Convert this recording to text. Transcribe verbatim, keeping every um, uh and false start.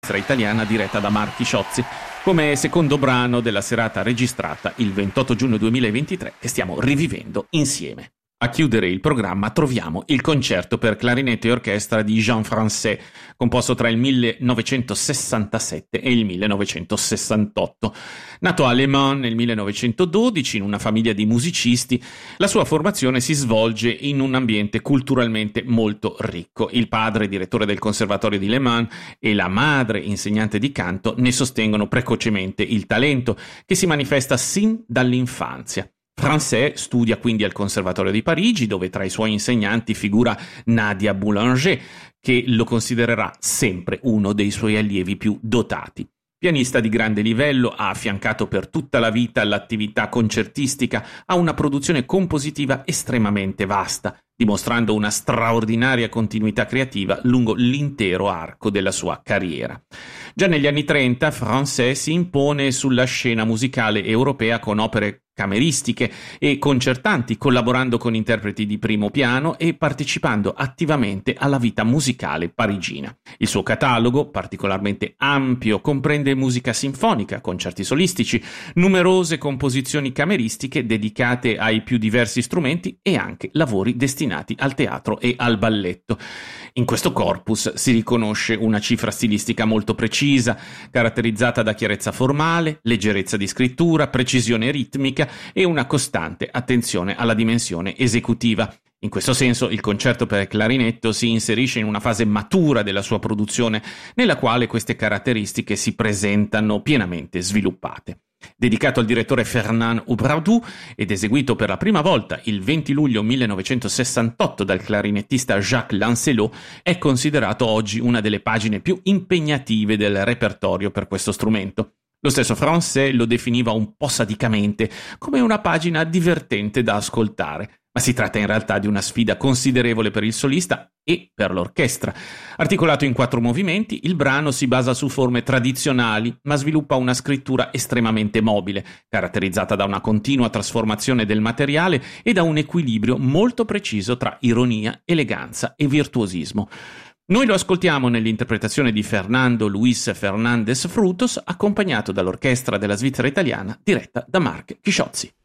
italiana diretta da Mark Sciozzi, come secondo brano della serata registrata il ventotto giugno duemilaventitré che stiamo rivivendo insieme. A chiudere il programma troviamo il concerto per clarinetto e orchestra di Jean Francais, composto tra il millenovecentosessantasette e il millenovecentosessantotto. Nato a Le Mans nel millenovecentododici in una famiglia di musicisti, la sua formazione si svolge in un ambiente culturalmente molto ricco. Il padre, direttore del Conservatorio di Le Mans, e la madre, insegnante di canto, ne sostengono precocemente il talento, che si manifesta sin dall'infanzia. Francais studia quindi al Conservatorio di Parigi, dove tra i suoi insegnanti figura Nadia Boulanger, che lo considererà sempre uno dei suoi allievi più dotati. Pianista di grande livello, ha affiancato per tutta la vita l'attività concertistica a una produzione compositiva estremamente vasta, dimostrando una straordinaria continuità creativa lungo l'intero arco della sua carriera. Già negli anni trenta Francais si impone sulla scena musicale europea con opere cameristiche e concertanti, collaborando con interpreti di primo piano e partecipando attivamente alla vita musicale parigina. Il suo catalogo, particolarmente ampio, comprende musica sinfonica, concerti solistici, numerose composizioni cameristiche dedicate ai più diversi strumenti e anche lavori destinati al teatro e al balletto. In questo corpus si riconosce una cifra stilistica molto precisa, caratterizzata da chiarezza formale, leggerezza di scrittura, precisione ritmica e una costante attenzione alla dimensione esecutiva. In questo senso il concerto per clarinetto si inserisce in una fase matura della sua produzione, nella quale queste caratteristiche si presentano pienamente sviluppate. Dedicato al direttore Fernand Ubradou ed eseguito per la prima volta il venti luglio millenovecentosessantotto dal clarinettista Jacques Lancelot, è considerato oggi una delle pagine più impegnative del repertorio per questo strumento. Lo stesso Francais lo definiva un po' sadicamente come una pagina divertente da ascoltare, ma si tratta in realtà di una sfida considerevole per il solista e per l'orchestra. Articolato in quattro movimenti, il brano si basa su forme tradizionali, ma sviluppa una scrittura estremamente mobile, caratterizzata da una continua trasformazione del materiale e da un equilibrio molto preciso tra ironia, eleganza e virtuosismo. Noi lo ascoltiamo nell'interpretazione di Fernando Luis Fernández Frutos, accompagnato dall'orchestra della Svizzera italiana diretta da Mark Sciozzi.